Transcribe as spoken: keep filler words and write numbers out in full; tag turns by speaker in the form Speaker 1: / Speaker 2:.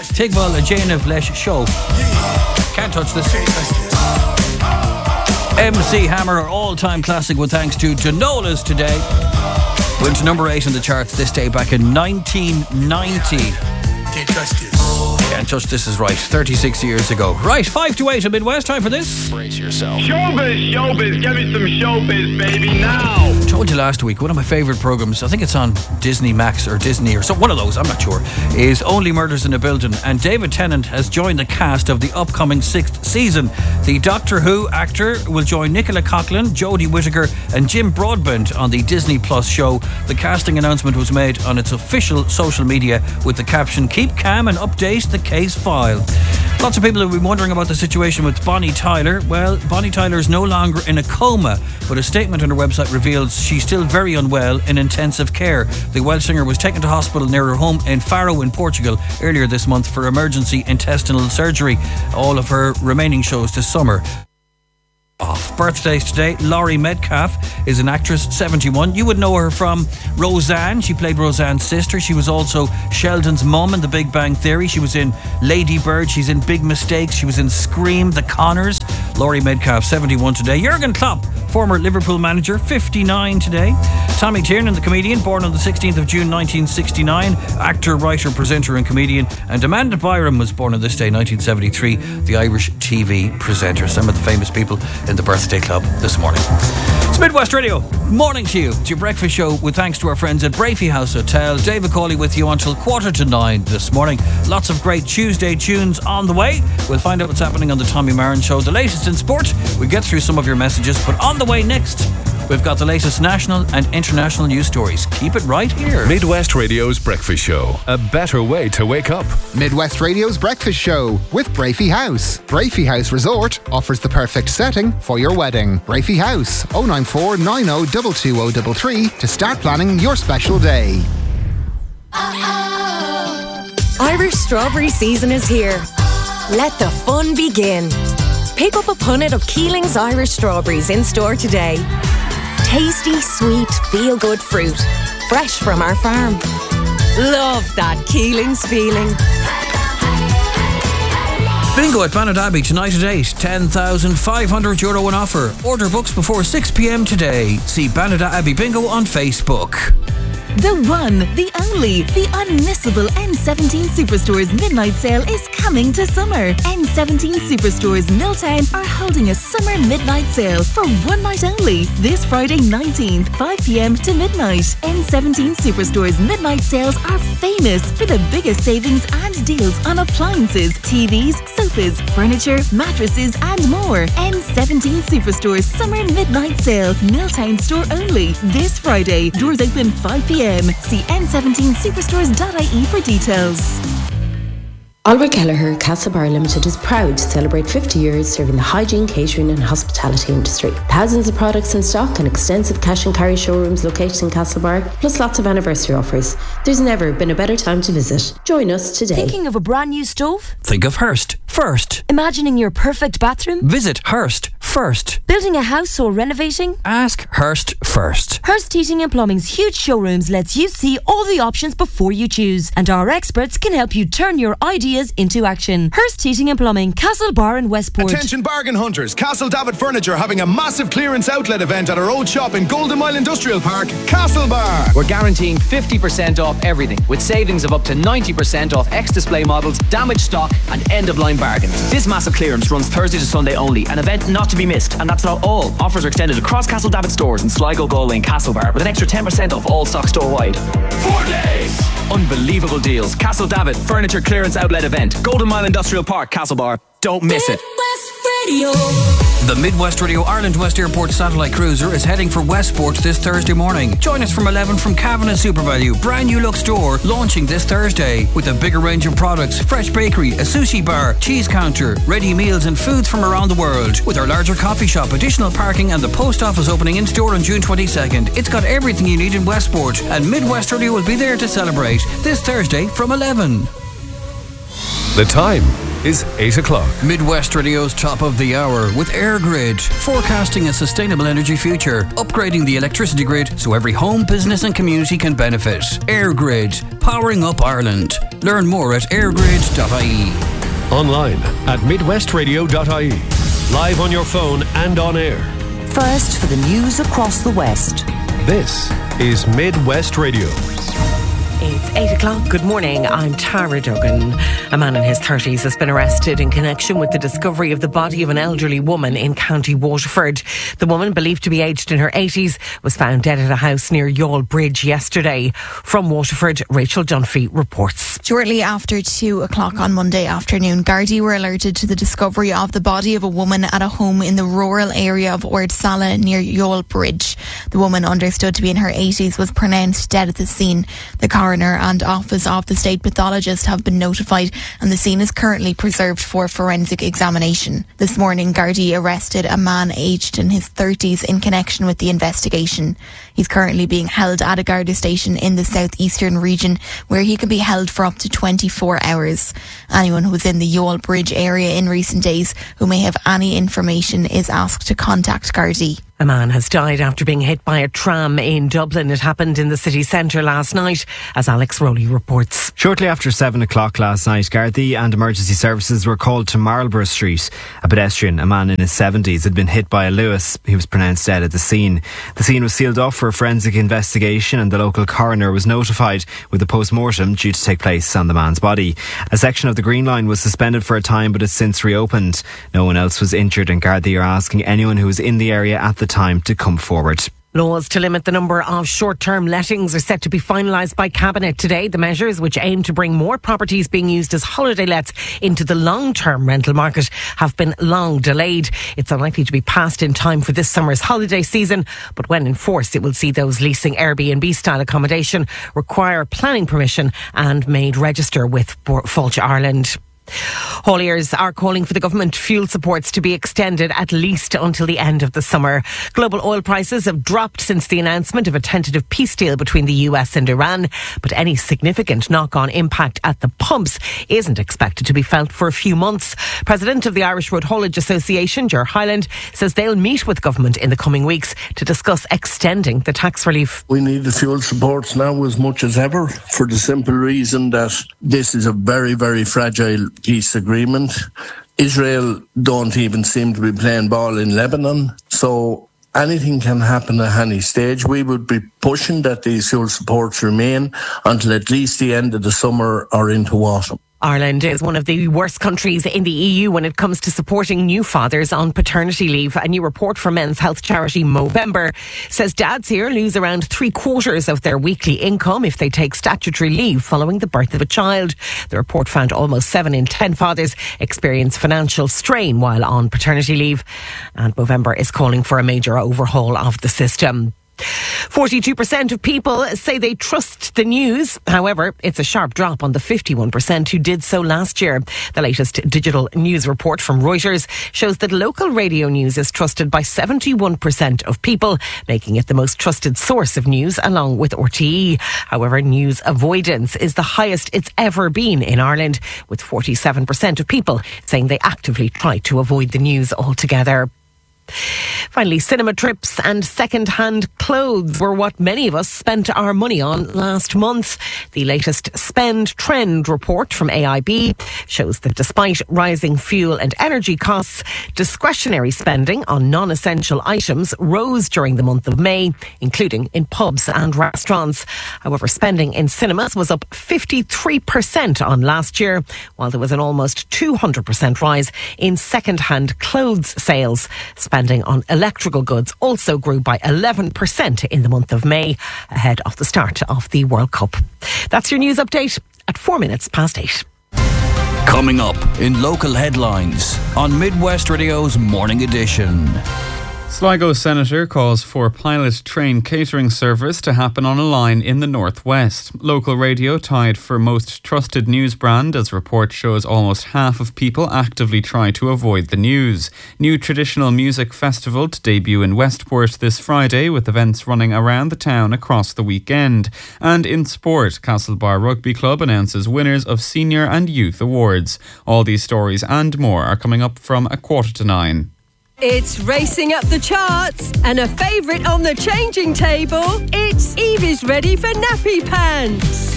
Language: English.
Speaker 1: Tigval a Janov Lesh show. Can't touch this. M C Hammer, our all-time classic with thanks to Denolas today. Went to number eight on the charts this day back in nineteen ninety. Can't touch this. Can't touch this is right. thirty-six years ago. Right, five to eight in Midwest. Time for this.
Speaker 2: Brace yourself.
Speaker 3: Showbiz, showbiz. Give me some showbiz, baby, now.
Speaker 1: I told you last week, one of my favourite programmes, I think it's on Disney Max or Disney or so, one of those, I'm not sure, is Only Murders in a Building. And David Tennant has joined the cast of the upcoming sixth season. The Doctor Who actor will join Nicola Coughlan, Jodie Whittaker and Jim Broadbent on the Disney Plus show. The casting announcement was made on its official social media with the caption, "Keep calm and update the case file." Lots of people have been wondering about the situation with Bonnie Tyler. Well, Bonnie Tyler is no longer in a coma, but a statement on her website reveals she's still very unwell in intensive care. The Welsh singer was taken to hospital near her home in Faro in Portugal earlier this month for emergency intestinal surgery. All of her remaining shows this summer off. Birthdays today. Laurie Metcalf is an actress, seventy-one. You would know her from Roseanne. She played Roseanne's sister. She was also Sheldon's mum in The Big Bang Theory. She was in Lady Bird. She's in Big Mistakes. She was in Scream, The Connors. Laurie Metcalf, seventy-one today. Jurgen Klopp, former Liverpool manager, fifty-nine today. Tommy Tiernan, the comedian, born on the sixteenth of June nineteen sixty-nine. Actor, writer, presenter and comedian. And Amanda Byram was born on this day, nineteen seventy-three. The Irish T V presenter. Some of the famous people in the birthday club this morning. It's Midwest Radio. Morning to you. It's your breakfast show with thanks to our friends at Brafey House Hotel. David Cawley with you until quarter to nine this morning. Lots of great Tuesday tunes on the way. We'll find out what's happening on the Tommy Marin Show. The latest in sport. We'll get through some of your messages, but on the way next, we've got the latest national and international news stories. Keep it right here.
Speaker 2: Midwest Radio's Breakfast Show. A better way to wake up.
Speaker 4: Midwest Radio's Breakfast Show with Brafey House. Brafey House Resort offers the perfect setting for your wedding. Brafey House, oh nine four nine oh two two oh three three to start planning your special day.
Speaker 5: Irish strawberry season is here. Let the fun begin. Pick up a punnet of Keeling's Irish strawberries in store today. Tasty, sweet, feel-good fruit. Fresh from our farm. Love that Keeling's feeling.
Speaker 1: Bingo at Bannadabbey tonight at eight. ten thousand five hundred euro in offer. Order books before six p.m. today. See Bannadabbey Bingo on Facebook.
Speaker 6: The one, the only, the unmissable N seventeen Superstores Midnight Sale is coming to summer. N seventeen Superstores Milltown are holding a summer midnight sale for one night only. This Friday nineteenth, five p.m. to midnight. N seventeen Superstores Midnight Sales are famous for the biggest savings and deals on appliances, T Vs, sofas, furniture, mattresses and more. N seventeen Superstores Summer Midnight Sale, Milltown store only. This Friday, doors open five p.m. See n seventeen superstores dot I E for details.
Speaker 7: Oliver Kelleher Castlebar Limited is proud to celebrate fifty years serving the hygiene, catering and hospitality industry. Thousands of products in stock and extensive cash and carry showrooms located in Castlebar, plus lots of anniversary offers. There's never been a better time to visit. Join us today.
Speaker 8: Thinking of a brand new stove?
Speaker 1: Think of Hearst first.
Speaker 8: Imagining your perfect bathroom?
Speaker 1: Visit Hearst first.
Speaker 8: Building a house or renovating?
Speaker 1: Ask Hearst first.
Speaker 8: Hearst Heating and Plumbing's huge showrooms lets you see all the options before you choose, and our experts can help you turn your ideas into action. Hearst Heating and Plumbing, Castlebar and Westport.
Speaker 9: Attention bargain hunters, Castle David Furniture having a massive clearance outlet event at our old shop in Golden Mile Industrial Park, Castlebar.
Speaker 10: We're guaranteeing fifty percent off everything, with savings of up to ninety percent off ex-display models, damaged stock and end-of-line bargains.
Speaker 11: This massive clearance runs Thursday to Sunday only, an event not to be missed, and that's not all. Offers are extended across Castle David stores in Sligo, Galway and Castlebar, with an extra ten percent off all stock store-wide. Four days! Unbelievable deals. Castle David Furniture Clearance Outlet Event, Golden Mile Industrial Park, Castlebar. Don't miss it.
Speaker 1: Radio. The Midwest Radio Ireland West Airport satellite cruiser is heading for Westport this Thursday morning. Join us from eleven from Cavan and SuperValue, brand new look store launching this Thursday with a bigger range of products, fresh bakery, a sushi bar, cheese counter, ready meals and foods from around the world. With our larger coffee shop, additional parking and the post office opening in store on June twenty-second. It's got everything you need in Westport, and Midwest Radio will be there to celebrate this Thursday from eleven.
Speaker 2: The time. is eight o'clock.
Speaker 1: Midwest Radio's top of the hour with EirGrid, forecasting a sustainable energy future, upgrading the electricity grid so every home, business and community can benefit. EirGrid, powering up Ireland. Learn more at airgrid dot I E.
Speaker 2: Online at midwest radio dot I E. Live on your phone and on air.
Speaker 12: First for the news across the West.
Speaker 2: This is Midwest Radio.
Speaker 13: It's eight o'clock. Good morning. I'm Tara Duggan. A man in his thirties has been arrested in connection with the discovery of the body of an elderly woman in County Waterford. The woman, believed to be aged in her eighties, was found dead at a house near Youghal Bridge yesterday. From Waterford, Rachel Dunphy reports.
Speaker 14: Shortly after two o'clock on Monday afternoon, Gardaí were alerted to the discovery of the body of a woman at a home in the rural area of Ordsala near Youghal Bridge. The woman, understood to be in her eighties, was pronounced dead at the scene. The coroner and office of the state pathologist have been notified, and the scene is currently preserved for forensic examination. This morning, Gardaí arrested a man aged in his thirties in connection with the investigation. He's currently being held at a Garda station in the southeastern region, where he can be held for up to twenty-four hours. Anyone who was in the Youghal Bridge area in recent days who may have any information is asked to contact Gardaí.
Speaker 13: A man has died after being hit by a tram in Dublin. It happened in the city centre last night, as Alex Rowley reports.
Speaker 15: Shortly after seven o'clock last night, Gardaí and emergency services were called to Marlborough Street. A pedestrian, a man in his seventies, had been hit by a Lewis. He was pronounced dead at the scene. The scene was sealed off for a forensic investigation, and the local coroner was notified, with a post-mortem due to take place on the man's body. A section of the Green Line was suspended for a time, but has since reopened. No one else was injured, and Gardaí are asking anyone who was in the area at the time to come forward.
Speaker 13: Laws to limit the number of short-term lettings are set to be finalised by Cabinet today. The measures, which aim to bring more properties being used as holiday lets into the long-term rental market, have been long delayed. It's unlikely to be passed in time for this summer's holiday season, but when enforced, it will see those leasing Airbnb-style accommodation require planning permission and made register with Fáilte Ireland. Hauliers are calling for the government fuel supports to be extended at least until the end of the summer. Global oil prices have dropped since the announcement of a tentative peace deal between the U S and Iran, but any significant knock-on impact at the pumps isn't expected to be felt for a few months. President of the Irish Road Haulage Association, Ger Hyland, says they'll meet with government in the coming weeks to discuss extending the tax relief.
Speaker 16: We need the fuel supports now as much as ever, for the simple reason that this is a very, very fragile peace agreement. Israel don't even seem to be playing ball in Lebanon, so anything can happen at any stage. We would be pushing that these fuel supports remain until at least the end of the summer or into autumn.
Speaker 13: Ireland is one of the worst countries in the E U when it comes to supporting new fathers on paternity leave. A new report from men's health charity Movember says dads here lose around three quarters of their weekly income if they take statutory leave following the birth of a child. The report found almost seven in ten fathers experience financial strain while on paternity leave, and Movember is calling for a major overhaul of the system. forty-two percent of people say they trust the news. However, it's a sharp drop on the fifty-one percent who did so last year. The latest digital news report from Reuters shows that local radio news is trusted by seventy-one percent of people, making it the most trusted source of news along with R T E. However, news avoidance is the highest it's ever been in Ireland, with forty-seven percent of people saying they actively try to avoid the news altogether. Finally, cinema trips and second-hand clothes were what many of us spent our money on last month. The latest spend trend report from A I B shows that despite rising fuel and energy costs, discretionary spending on non-essential items rose during the month of May, including in pubs and restaurants. However, spending in cinemas was up fifty-three percent on last year, while there was an almost two hundred percent rise in second-hand clothes sales. Spending on electrical goods also grew by eleven percent in the month of May, ahead of the start of the World Cup. That's your news update at four minutes past eight.
Speaker 1: Coming up in local headlines on Midwest Radio's Morning Edition.
Speaker 17: Sligo Senator calls for pilot train catering service to happen on a line in the northwest. Local radio tied for most trusted news brand as report shows almost half of people actively try to avoid the news. New traditional music festival to debut in Westport this Friday with events running around the town across the weekend. And in sport, Castlebar Rugby Club announces winners of senior and youth awards. All these stories and more are coming up from a quarter to nine.
Speaker 18: It's racing up the charts and a favourite on the changing table. It's Evie's ready for nappy pants.